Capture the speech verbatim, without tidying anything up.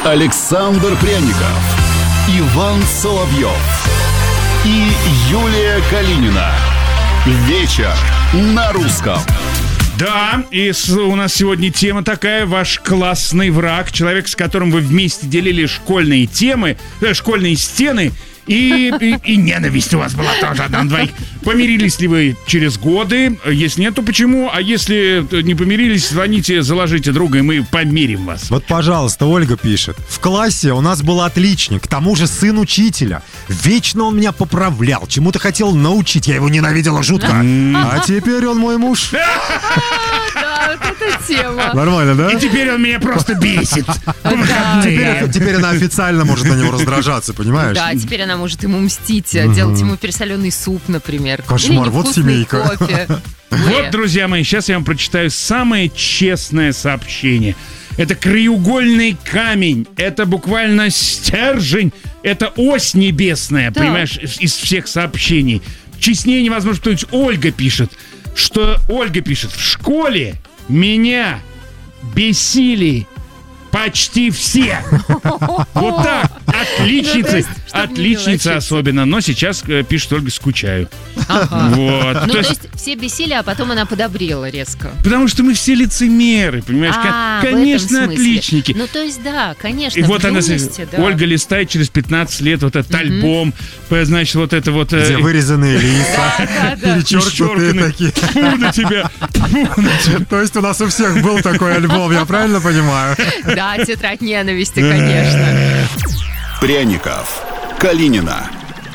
Александр Пряников, Иван Соловьев и Юлия Калинина. Вечер на русском. Да, и у нас сегодня тема такая: ваш классный враг, человек, с которым вы вместе делили школьные темы, э, школьные стены, и, и, и ненависть у вас была тоже одна на двоих. Помирились ли вы через годы? Если нет, то почему? А если не помирились, звоните, заложите друга, и мы помирим вас. Вот, пожалуйста, Ольга пишет. В классе у нас был отличник, к тому же сын учителя. Вечно он меня поправлял, чему-то хотел научить. Я его ненавидела жутко. А теперь он мой муж. Да, вот эта тема. Нормально, да? И теперь он меня просто бесит. Теперь, теперь она официально может на него раздражаться, понимаешь? Да, теперь она может ему мстить, делать ему пересоленный суп, например. Кошмар, вот семейка. Кофе. Вот, друзья мои, сейчас я вам прочитаю самое честное сообщение. Это краеугольный камень, это буквально стержень, это ось небесная, да. Понимаешь, из всех сообщений. Честнее невозможно. То есть Ольга пишет, что Ольга пишет: в школе меня бесили почти все. Вот так. Отличницы. Отличницы особенно. Но сейчас, пишет Ольга, скучаю. Вот. Ну, то есть все бесили, а потом она подобрела резко. Потому что мы все лицемеры, понимаешь? Конечно, отличники. Ну, то есть, да, конечно. И вот она, Ольга листает через пятнадцать лет вот этот альбом, значит, вот это вот... Где вырезанные лица, перечеркнутые такие. Фу на тебя. То есть у нас у всех был такой альбом, я правильно понимаю? Да, тетрадь ненависти, конечно. Пряников, Калинина